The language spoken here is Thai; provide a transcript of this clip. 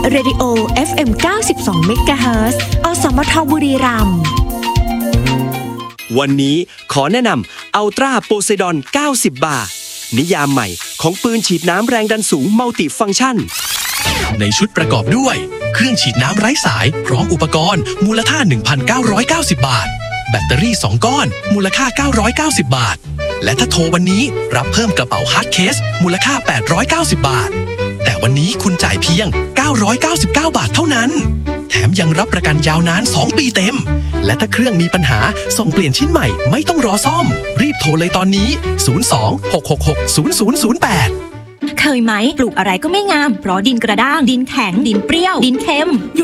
เรดิโอ FM 92 MHz อสมทบุรีรัมย์วันนี้ขอแนะนำอัลตราโพไซดอน90 บาร์นิยามใหม่ของปืนฉีดน้ำแรงดันสูงมัลติฟังก์ชันในชุดประกอบด้วยเครื่องฉีดน้ำไร้สายพร้อมอุปกรณ์มูลค่า 1,990 บาทแบตเตอรี่2ก้อนมูลค่า990 บาทและถ้าโทรวันนี้รับเพิ่มกระเป๋าฮาร์ดเคสมูลค่า890 บาทแต่วันนี้คุณจ่ายเพียง999 บาทเท่านั้นแถมยังรับประกันยาวนาน2 ปีเต็มและถ้าเครื่องมีปัญหาส่งเปลี่ยนชิ้นใหม่ไม่ต้องรอซ่อมรีบโทรเลยตอนนี้02-666-0008 เคยไหมปลูกอะไรก็ไม่งามเพราะดินกระด้างดินแข็งดินเปรี้ยวดินเค็ม